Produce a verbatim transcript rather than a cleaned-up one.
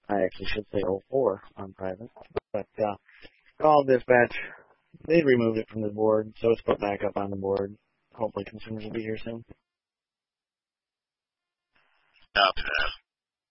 I actually should say oh four on private. But uh, call dispatch. They removed it from the board, so it's put back up on the board. Hopefully consumers will be here soon. Copy that.